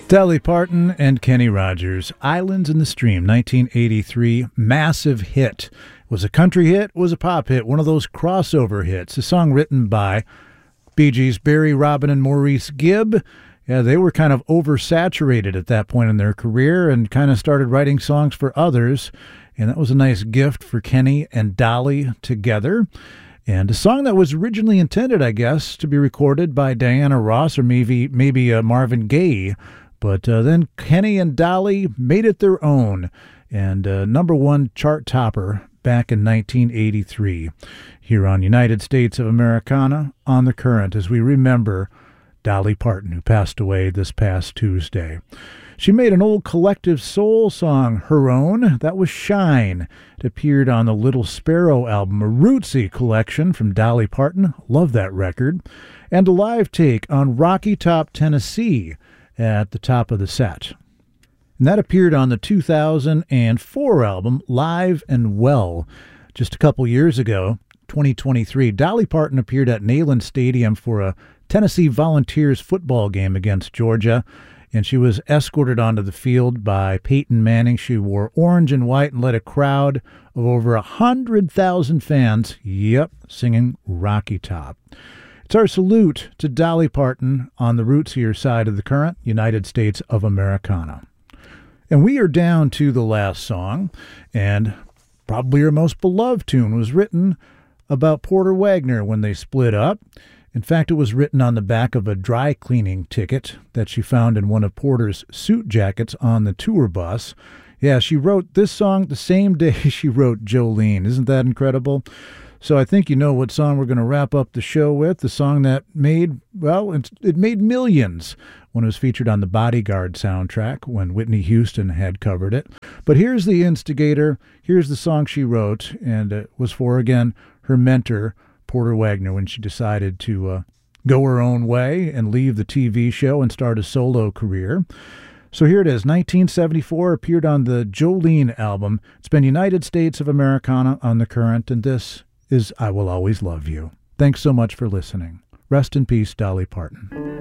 Dolly Parton and Kenny Rogers, Islands in the Stream, 1983, massive hit. Was a country hit, was a pop hit, one of those crossover hits. A song written by Bee Gees, Barry, Robin, and Maurice Gibb. Yeah, they were kind of oversaturated at that point in their career and kind of started writing songs for others. And that was a nice gift for Kenny and Dolly together. And a song that was originally intended, I guess, to be recorded by Diana Ross or maybe Marvin Gaye. But then Kenny and Dolly made it their own. And number one chart topper back in 1983 here on United States of Americana on the Current as we remember Dolly Parton, who passed away this past Tuesday. She made an old collective soul song her own. That was Shine. It appeared on the Little Sparrow album, a rootsy collection from Dolly Parton. Love that record. And a live take on Rocky Top, Tennessee at the top of the set. And that appeared on the 2004 album, Live and Well. Just a couple years ago, 2023, Dolly Parton appeared at Neyland Stadium for a Tennessee Volunteers football game against Georgia, and she was escorted onto the field by Peyton Manning. She wore orange and white and led a crowd of over 100,000 fans, singing Rocky Top. It's our salute to Dolly Parton on the rootsier side of the Current, United States of Americana. And we are down to the last song, and probably her most beloved tune was written about Porter Wagoner when they split up. In fact, it was written on the back of a dry cleaning ticket that she found in one of Porter's suit jackets on the tour bus. Yeah, she wrote this song the same day she wrote Jolene. Isn't that incredible? So I think you know what song we're going to wrap up the show with, the song that made, well, it made millions when it was featured on the Bodyguard soundtrack when Whitney Houston had covered it. But here's the instigator. Here's the song she wrote, and it was for, again, her mentor, Porter Wagoner, when she decided to go her own way and leave the TV show and start a solo career. So here it is, 1974, appeared on the Jolene album. It's been United States of Americana on the Current, and this is I Will Always Love You. Thanks so much for listening. Rest in peace, Dolly Parton.